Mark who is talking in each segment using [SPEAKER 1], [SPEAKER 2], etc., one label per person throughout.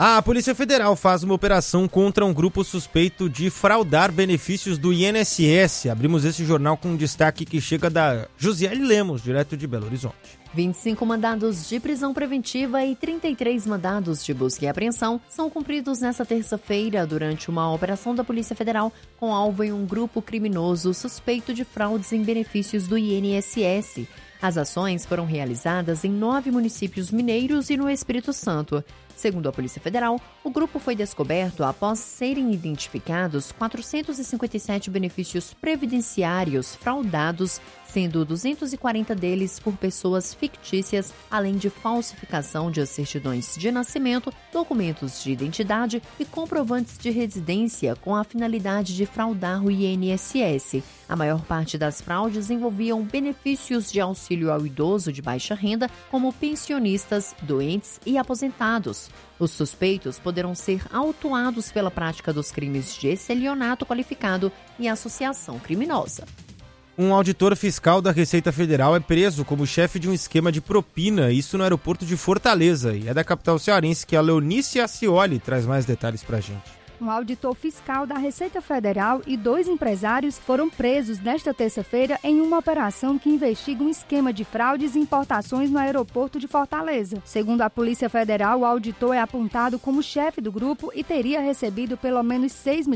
[SPEAKER 1] A Polícia Federal faz uma operação contra um grupo suspeito de fraudar benefícios do INSS. Abrimos esse jornal com um destaque que chega da Josiele Lemos, direto de Belo Horizonte.
[SPEAKER 2] 25 mandados de prisão preventiva e 33 mandados de busca e apreensão são cumpridos nesta terça-feira durante uma operação da Polícia Federal com alvo em um grupo criminoso suspeito de fraudes em benefícios do INSS. As ações foram realizadas em 9 municípios mineiros e no Espírito Santo. Segundo a Polícia Federal, o grupo foi descoberto após serem identificados 457 benefícios previdenciários fraudados, sendo 240 deles por pessoas fictícias, além de falsificação de certidões de nascimento, documentos de identidade e comprovantes de residência com a finalidade de fraudar o INSS. A maior parte das fraudes envolviam benefícios de auxílio ao idoso de baixa renda, como pensionistas, doentes e aposentados. Os suspeitos poderão ser autuados pela prática dos crimes de estelionato qualificado e associação criminosa.
[SPEAKER 1] Um auditor fiscal da Receita Federal é preso como chefe de um esquema de propina, isso no aeroporto de Fortaleza. E é da capital cearense que a Leonice Acioli traz mais detalhes pra gente.
[SPEAKER 3] Um auditor fiscal da Receita Federal e 2 empresários foram presos nesta terça-feira em uma operação que investiga um esquema de fraudes e importações no aeroporto de Fortaleza. Segundo a Polícia Federal, o auditor é apontado como chefe do grupo e teria recebido pelo menos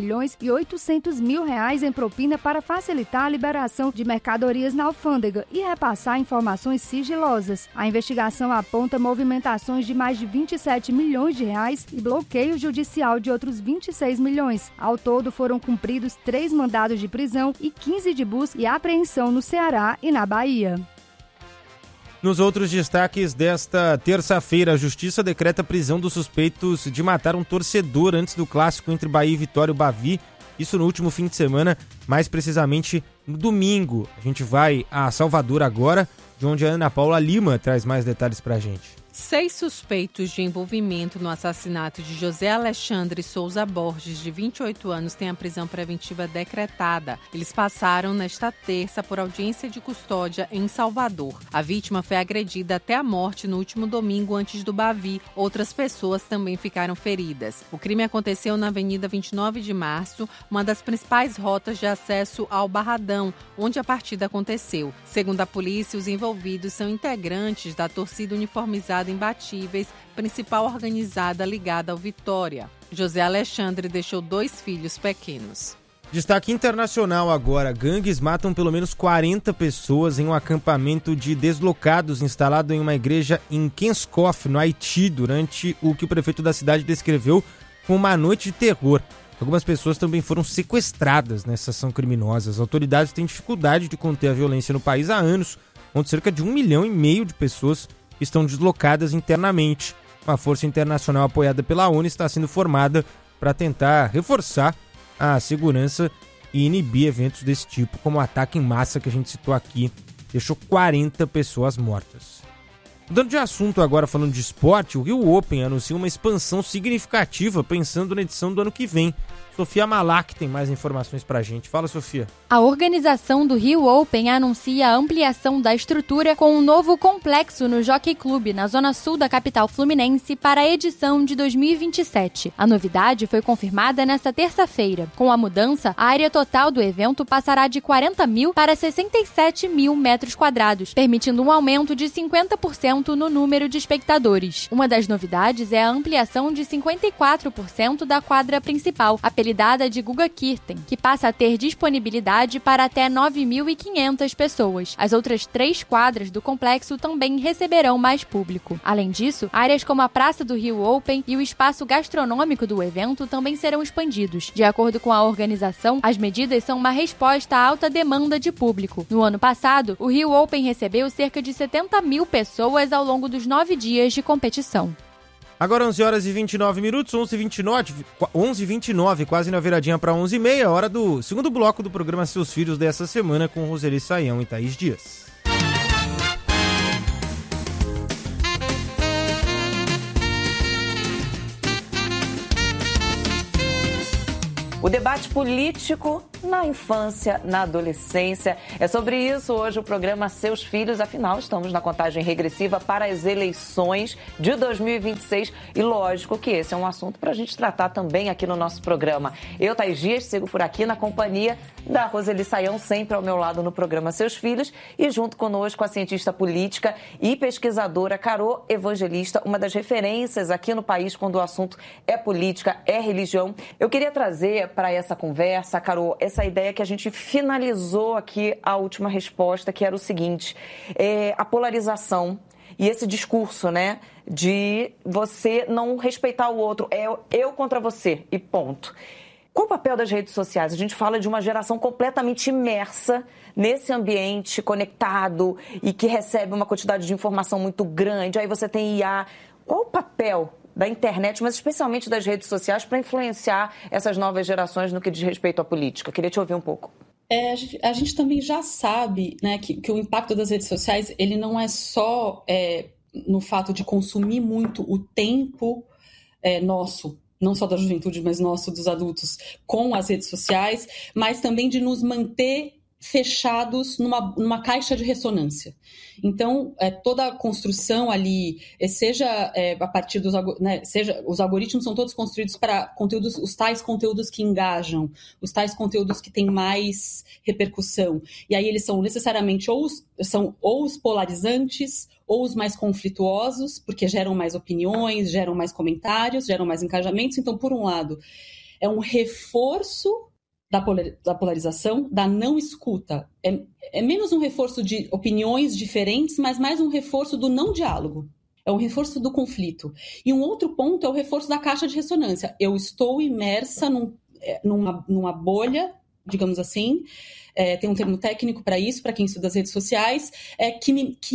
[SPEAKER 3] R$6.800.000 em propina para facilitar a liberação de mercadorias na alfândega e repassar informações sigilosas. A investigação aponta movimentações de mais de R$27 milhões e bloqueio judicial de outros 26 milhões. Ao todo, foram cumpridos 3 mandados de prisão e 15 de busca e apreensão no Ceará e na Bahia.
[SPEAKER 1] Nos outros destaques desta terça-feira, a Justiça decreta a prisão dos suspeitos de matar um torcedor antes do clássico entre Bahia e Vitória, o Bavi. Isso no último fim de semana, mais precisamente no domingo. A gente vai a Salvador agora, de onde a Ana Paula Lima traz mais detalhes pra gente.
[SPEAKER 4] 6 suspeitos de envolvimento no assassinato de José Alexandre Souza Borges, de 28 anos, têm a prisão preventiva decretada. Eles passaram nesta terça por audiência de custódia em Salvador. A vítima foi agredida até a morte no último domingo antes do Bavi. Outras pessoas também ficaram feridas. O crime aconteceu na Avenida 29 de Março, uma das principais rotas de acesso ao Barradão, onde a partida aconteceu. Segundo a polícia, os envolvidos são integrantes da torcida uniformizada Imbatíveis, principal organizada ligada ao Vitória. José Alexandre deixou 2 filhos pequenos.
[SPEAKER 1] Destaque internacional agora. Gangues matam pelo menos 40 pessoas em um acampamento de deslocados instalado em uma igreja em Kenskoff, no Haiti, durante o que o prefeito da cidade descreveu como uma noite de terror. Algumas pessoas também foram sequestradas nessa ação criminosa. As autoridades têm dificuldade de conter a violência no país há anos, onde cerca de 1,5 milhão de pessoas estão deslocadas internamente. Uma força internacional apoiada pela ONU está sendo formada para tentar reforçar a segurança e inibir eventos desse tipo, como o ataque em massa que a gente citou aqui, deixou 40 pessoas mortas. Mudando de assunto agora, falando de esporte, o Rio Open anuncia uma expansão significativa pensando na edição do ano que vem. Sofia Malak tem mais informações pra gente. Fala, Sofia.
[SPEAKER 5] A organização do Rio Open anuncia a ampliação da estrutura com um novo complexo no Jockey Club, na zona sul da capital fluminense, para a edição de 2027. A novidade foi confirmada nesta terça-feira. Com a mudança, a área total do evento passará de 40 mil para 67 mil metros quadrados, permitindo um aumento de 50% no número de espectadores. Uma das novidades é a ampliação de 54% da quadra principal, apelidada de Guga Kirten, que passa a ter disponibilidade para até 9.500 pessoas. As outras 3 quadras do complexo também receberão mais público. Além disso, áreas como a Praça do Rio Open e o espaço gastronômico do evento também serão expandidos. De acordo com a organização, as medidas são uma resposta à alta demanda de público. No ano passado, o Rio Open recebeu cerca de 70 mil pessoas ao longo dos 9 dias de competição.
[SPEAKER 1] Agora 11 horas e 29 minutos, 11h29, quase na viradinha para 11h30, hora do segundo bloco do programa Seus Filhos dessa semana com Roseli Saião e Thaís Dias.
[SPEAKER 6] O debate político na infância, na adolescência. É sobre isso hoje o programa Seus Filhos. Afinal, estamos na contagem regressiva para as eleições de 2026 e lógico que esse é um assunto para a gente tratar também aqui no nosso programa. Eu, Thaís Dias, sigo por aqui na companhia da Roseli Saião, sempre ao meu lado no programa Seus Filhos, e junto conosco a cientista política e pesquisadora Carô Evangelista, uma das referências aqui no país quando o assunto é política, é religião. Eu queria trazer para essa conversa, Carô, essa ideia que a gente finalizou aqui a última resposta, que era o seguinte, a polarização e esse discurso, né, de você não respeitar o outro, é eu contra você e ponto. Qual o papel das redes sociais? A gente fala de uma geração completamente imersa nesse ambiente conectado e que recebe uma quantidade de informação muito grande. Aí você tem IA. Qual o papel da internet, mas especialmente das redes sociais, para influenciar essas novas gerações no que diz respeito à política? Queria te ouvir um pouco.
[SPEAKER 7] A gente também já sabe, né, que o impacto das redes sociais ele não é só no fato de consumir muito o tempo nosso, não só da juventude, mas nosso, dos adultos, com as redes sociais, mas também de nos manter fechados numa caixa de ressonância. Então, toda a construção ali, seja a partir dos... Né, seja, os algoritmos são todos construídos para conteúdos, os tais conteúdos que engajam, os tais conteúdos que têm mais repercussão. E aí eles são necessariamente ou os polarizantes ou os mais conflituosos, porque geram mais opiniões, geram mais comentários, geram mais engajamentos. Então, por um lado, é um reforço da polarização, da não escuta. É menos um reforço de opiniões diferentes, mas mais um reforço do não diálogo. É um reforço do conflito. E um outro ponto é o reforço da caixa de ressonância. Eu estou imersa numa bolha, digamos assim, tem um termo técnico para isso, para quem estuda as redes sociais, que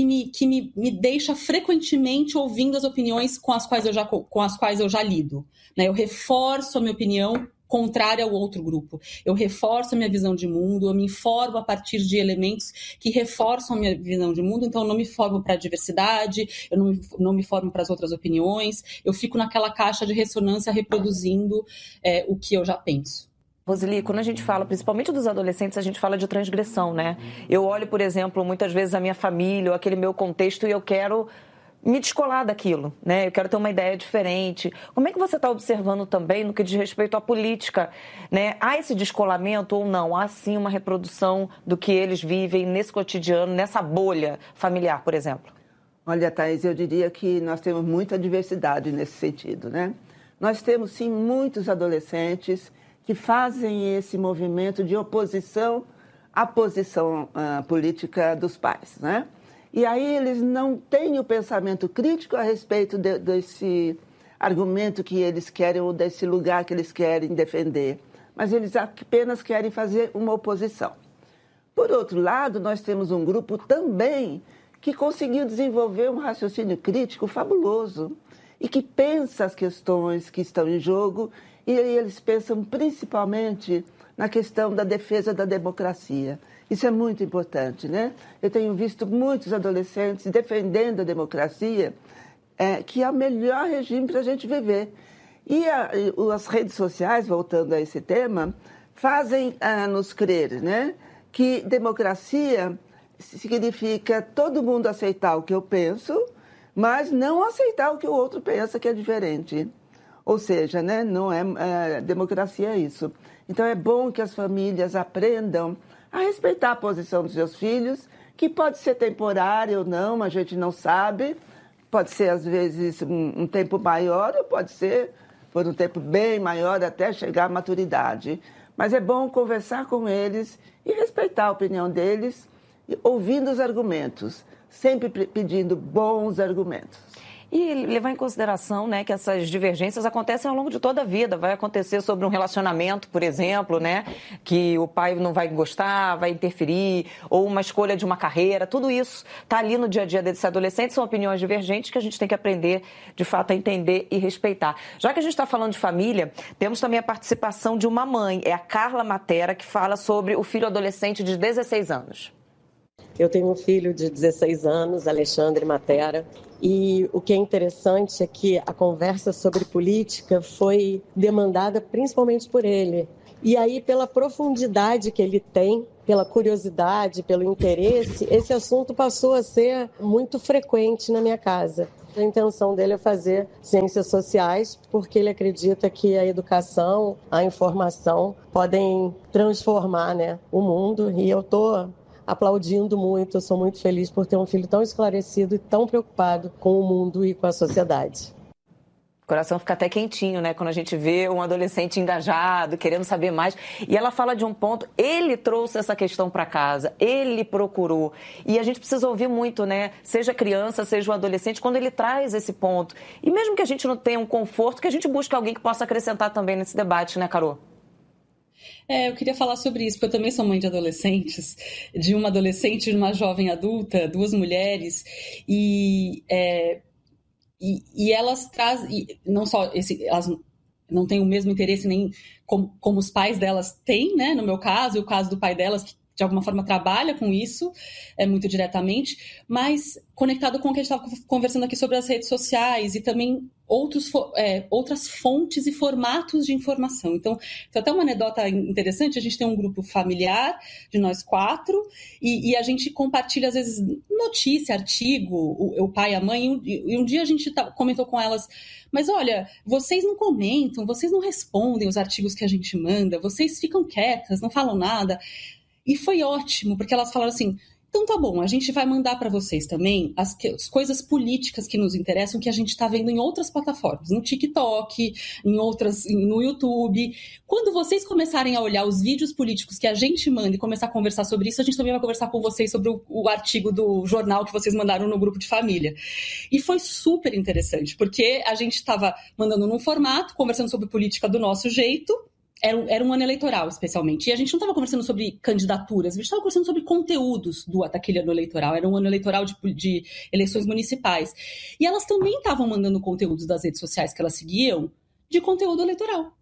[SPEAKER 7] me deixa frequentemente ouvindo as opiniões com as quais eu já lido. Né? Eu reforço a minha opinião contrária ao outro grupo. Eu reforço a minha visão de mundo, eu me informo a partir de elementos que reforçam a minha visão de mundo, então eu não me formo para a diversidade, eu não me formo para as outras opiniões, eu fico naquela caixa de ressonância reproduzindo o que eu já penso.
[SPEAKER 6] Roseli, quando a gente fala, principalmente dos adolescentes, a gente fala de transgressão, né? Eu olho, por exemplo, muitas vezes a minha família ou aquele meu contexto e eu quero me descolar daquilo, né? Eu quero ter uma ideia diferente. Como é que você está observando também no que diz respeito à política, né? Há esse descolamento ou não? Há sim uma reprodução do que eles vivem nesse cotidiano, nessa bolha familiar, por exemplo?
[SPEAKER 8] Olha, Thaís, eu diria que nós temos muita diversidade nesse sentido, né? Nós temos sim muitos adolescentes que fazem esse movimento de oposição à posição política dos pais, né? E aí eles não têm o pensamento crítico a respeito desse argumento que eles querem ou desse lugar que eles querem defender, mas eles apenas querem fazer uma oposição. Por outro lado, nós temos um grupo também que conseguiu desenvolver um raciocínio crítico fabuloso e que pensa as questões que estão em jogo e eles pensam principalmente na questão da defesa da democracia. Isso é muito importante, né? Eu tenho visto muitos adolescentes defendendo a democracia, que é o melhor regime para a gente viver. E as redes sociais, voltando a esse tema, fazem nos crer, né, que democracia significa todo mundo aceitar o que eu penso, mas não aceitar o que o outro pensa que é diferente. Ou seja, né, não democracia é isso. Então é bom que as famílias aprendam a respeitar a posição dos seus filhos, que pode ser temporária ou não, a gente não sabe. Pode ser, às vezes, um tempo maior ou pode ser por um tempo bem maior até chegar à maturidade. Mas é bom conversar com eles e respeitar a opinião deles, ouvindo os argumentos, sempre pedindo bons argumentos.
[SPEAKER 6] E levar em consideração, né, que essas divergências acontecem ao longo de toda a vida. Vai acontecer sobre um relacionamento, por exemplo, né, que o pai não vai gostar, vai interferir, ou uma escolha de uma carreira. Tudo isso está ali no dia a dia desse adolescente. São opiniões divergentes que a gente tem que aprender, de fato, a entender e respeitar. Já que a gente está falando de família, temos também a participação de uma mãe. É a Carla Matera, que fala sobre o filho adolescente de 16 anos.
[SPEAKER 9] Eu tenho um filho de 16 anos, Alexandre Matera, e o que é interessante é que a conversa sobre política foi demandada principalmente por ele. E aí, pela profundidade que ele tem, pela curiosidade, pelo interesse, esse assunto passou a ser muito frequente na minha casa. A intenção dele é fazer ciências sociais, porque ele acredita que a educação, a informação podem transformar, né, o mundo. E eu estou aplaudindo muito, eu sou muito feliz por ter um filho tão esclarecido e tão preocupado com o mundo e com a sociedade.
[SPEAKER 6] O coração fica até quentinho, né? Quando a gente vê um adolescente engajado, querendo saber mais. E ela fala de um ponto, ele trouxe essa questão para casa, ele procurou. E a gente precisa ouvir muito, né? Seja criança, seja um adolescente, quando ele traz esse ponto. E mesmo que a gente não tenha um conforto, que a gente busque alguém que possa acrescentar também nesse debate, né, Carol?
[SPEAKER 7] Eu queria falar sobre isso, porque eu também sou mãe de adolescentes, de uma adolescente e de uma jovem adulta, 2 mulheres, e elas trazem, não só elas não têm o mesmo interesse nem como os pais delas têm, né? No meu caso, e o caso do pai delas, que de alguma forma trabalha com isso, muito diretamente, mas conectado com o que a gente estava conversando aqui sobre as redes sociais e também outras fontes e formatos de informação. Então, até uma anedota interessante, a gente tem um grupo familiar de nós 4 e a gente compartilha, às vezes, notícia, artigo, o pai e a mãe, e um dia a gente comentou com elas, mas olha, vocês não comentam, vocês não respondem os artigos que a gente manda, vocês ficam quietas, não falam nada. E foi ótimo, porque elas falaram assim, então tá bom, a gente vai mandar para vocês também as coisas políticas que nos interessam, que a gente está vendo em outras plataformas, no TikTok, no YouTube. Quando vocês começarem a olhar os vídeos políticos que a gente manda e começar a conversar sobre isso, a gente também vai conversar com vocês sobre o artigo do jornal que vocês mandaram no grupo de família. E foi super interessante, porque a gente estava mandando num formato, conversando sobre política do nosso jeito. Era um ano eleitoral, especialmente. E a gente não estava conversando sobre candidaturas, a gente estava conversando sobre conteúdos daquele ano eleitoral. Era um ano eleitoral de eleições municipais. E elas também estavam mandando conteúdos das redes sociais que elas seguiam de conteúdo eleitoral.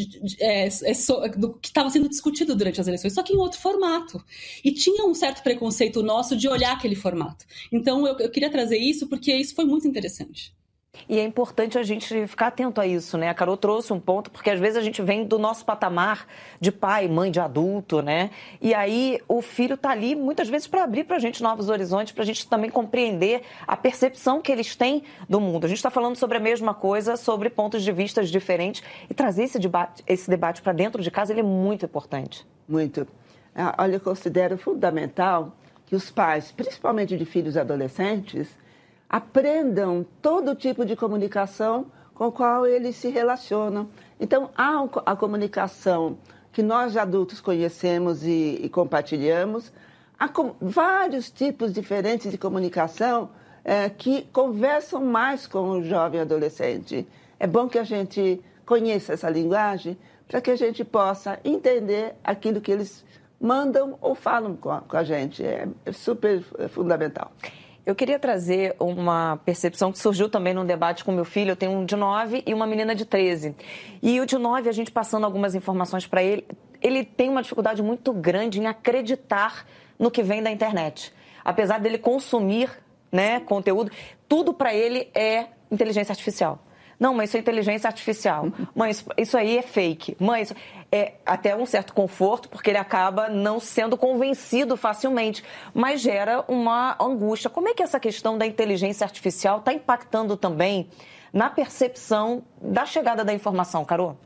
[SPEAKER 7] Do que estava sendo discutido durante as eleições, só que em outro formato. E tinha um certo preconceito nosso de olhar aquele formato. Então, eu queria trazer isso porque isso foi muito interessante.
[SPEAKER 6] E é importante a gente ficar atento a isso, né? A Carol trouxe um ponto, porque às vezes a gente vem do nosso patamar de pai, mãe, de adulto, né? E aí o filho está ali muitas vezes para abrir para a gente novos horizontes, para a gente também compreender a percepção que eles têm do mundo. A gente está falando sobre a mesma coisa, sobre pontos de vista diferentes, e trazer esse debate para dentro de casa, ele é muito importante.
[SPEAKER 8] Muito. Olha, eu considero fundamental que os pais, principalmente de filhos adolescentes, aprendam todo tipo de comunicação com a qual eles se relacionam. Então, há a comunicação que nós adultos conhecemos e compartilhamos. Há vários tipos diferentes de comunicação que conversam mais com o jovem adolescente. É bom que a gente conheça essa linguagem para que a gente possa entender aquilo que eles mandam ou falam com a gente. É super fundamental.
[SPEAKER 6] Eu queria trazer uma percepção que surgiu também num debate com meu filho. Eu tenho um de 9 e uma menina de 13. E o de 9, a gente passando algumas informações para ele, ele tem uma dificuldade muito grande em acreditar no que vem da internet. Apesar dele consumir, né, conteúdo, tudo para ele é inteligência artificial. Não, mãe, isso é inteligência artificial. Mãe, isso aí é fake. Mãe, isso é até um certo conforto, porque ele acaba não sendo convencido facilmente, mas gera uma angústia. Como é que essa questão da inteligência artificial está impactando também na percepção da chegada da informação, Carol?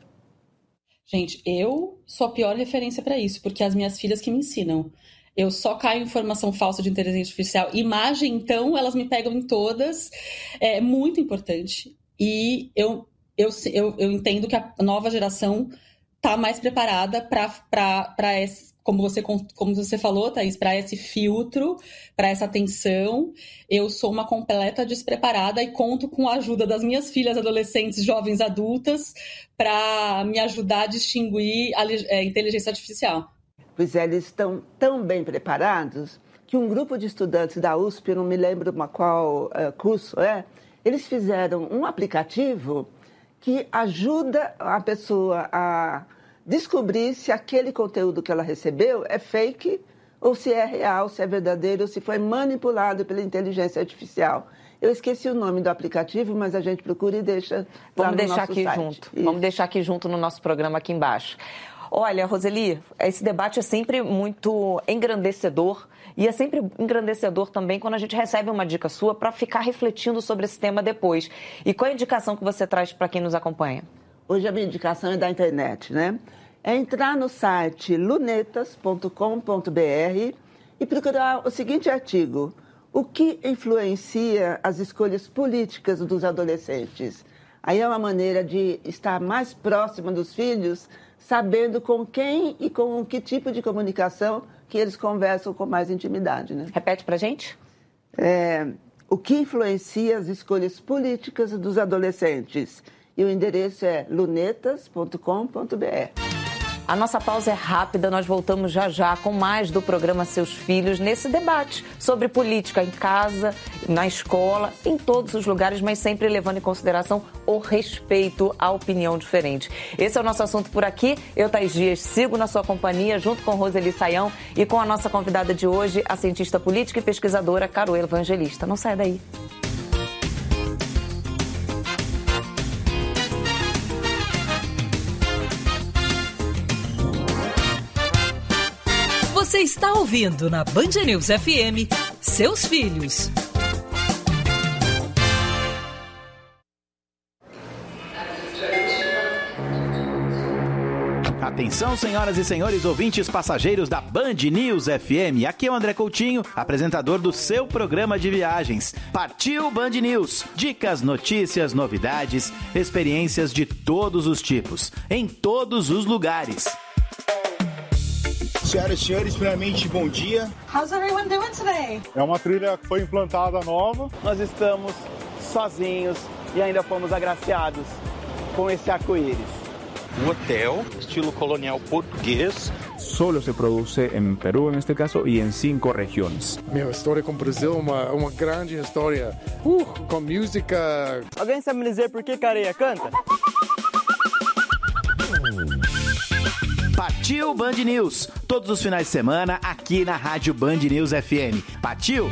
[SPEAKER 7] Gente, eu sou a pior referência para isso, porque as minhas filhas que me ensinam. Eu só caio em informação falsa de inteligência artificial. Imagem, então, elas me pegam em todas. É muito importante. E eu entendo que a nova geração está mais preparada para esse, como você falou, Thaís, para esse filtro, para essa atenção. Eu sou uma completa despreparada e conto com a ajuda das minhas filhas adolescentes, jovens, adultas, para me ajudar a distinguir a inteligência artificial.
[SPEAKER 8] Pois é, eles estão tão bem preparados que um grupo de estudantes da USP, não me lembro qual curso eles fizeram um aplicativo que ajuda a pessoa a descobrir se aquele conteúdo que ela recebeu é fake ou se é real, se é verdadeiro, ou se foi manipulado pela inteligência artificial. Eu esqueci o nome do aplicativo, mas a gente procura e deixa lá no nosso site.
[SPEAKER 6] Vamos deixar aqui junto no nosso programa aqui embaixo. Olha, Roseli, esse debate é sempre muito engrandecedor e é sempre engrandecedor também quando a gente recebe uma dica sua para ficar refletindo sobre esse tema depois. E qual é a indicação que você traz para quem nos acompanha?
[SPEAKER 8] Hoje a minha indicação é da internet, né? É entrar no site lunetas.com.br e procurar o seguinte artigo: o que influencia as escolhas políticas dos adolescentes? Aí é uma maneira de estar mais próxima dos filhos, sabendo com quem e com que tipo de comunicação que eles conversam com mais intimidade, né?
[SPEAKER 6] Repete pra gente.
[SPEAKER 8] O que influencia as escolhas políticas dos adolescentes? E o endereço é lunetas.com.br.
[SPEAKER 6] A nossa pausa é rápida, nós voltamos já já com mais do programa Seus Filhos nesse debate sobre política em casa, na escola, em todos os lugares, mas sempre levando em consideração o respeito à opinião diferente. Esse é o nosso assunto por aqui. Eu, Thaís Dias, sigo na sua companhia junto com Roseli Saião e com a nossa convidada de hoje, a cientista política e pesquisadora Carol Evangelista. Não saia daí.
[SPEAKER 10] Você está ouvindo na Band News FM, Seus Filhos.
[SPEAKER 11] Atenção, senhoras e senhores ouvintes passageiros da Band News FM. Aqui é o André Coutinho, apresentador do seu programa de viagens. Partiu Band News. Dicas, notícias, novidades, experiências de todos os tipos, em todos os lugares.
[SPEAKER 12] Senhoras e senhores, primeiramente, bom dia.
[SPEAKER 13] How's everyone doing today?
[SPEAKER 12] É uma trilha que foi implantada nova.
[SPEAKER 14] Nós estamos sozinhos e ainda fomos agraciados com esse arco-íris.
[SPEAKER 15] Um hotel, estilo colonial português.
[SPEAKER 16] Solo se produce en Perú, en este caso, y en 5 regiones.
[SPEAKER 17] Minha história com o Brasil é uma grande história, com música.
[SPEAKER 14] Alguém sabe me dizer por que Careia canta?
[SPEAKER 11] Partiu Band News, todos os finais de semana aqui na Rádio Band News FM. Partiu!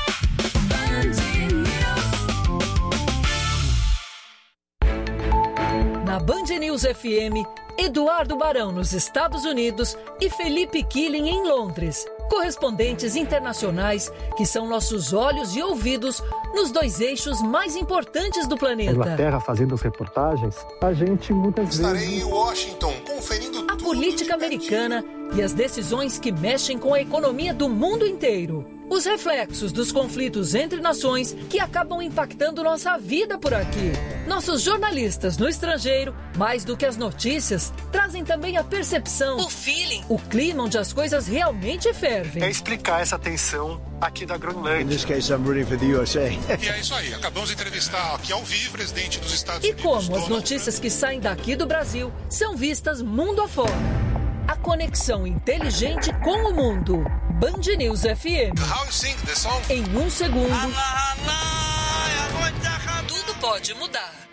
[SPEAKER 10] Na Band News FM, Eduardo Barão nos Estados Unidos e Felipe Killing em Londres. Correspondentes internacionais que são nossos olhos e ouvidos nos 2 eixos mais importantes do planeta.
[SPEAKER 18] Inglaterra fazendo as reportagens, a gente muitas vezes...
[SPEAKER 19] Estarei em Washington conferindo
[SPEAKER 10] a política americana e as decisões que mexem com a economia do mundo inteiro. Os reflexos dos conflitos entre nações que acabam impactando nossa vida por aqui. Nossos jornalistas no estrangeiro, mais do que as notícias, trazem também a percepção, o feeling, o clima onde as coisas realmente fervem.
[SPEAKER 20] É explicar essa tensão aqui da Groenlândia.
[SPEAKER 21] In this case, I'm rooting for the USA.
[SPEAKER 19] E é isso aí, acabamos de entrevistar aqui ao vivo o presidente dos Estados Unidos.
[SPEAKER 10] E como as notícias que saem daqui do Brasil são vistas mundo afora. A conexão inteligente com o mundo. Band News FM.
[SPEAKER 19] How you sing the song?
[SPEAKER 10] Em 1 segundo, tudo pode mudar.